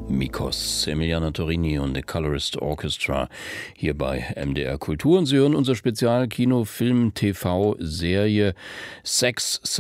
Migos, Emiliana Torini und The Colorist Orchestra hier bei MDR Kultur. Und Sie hören unser Spezial-Kino-Film-TV-Serie Sex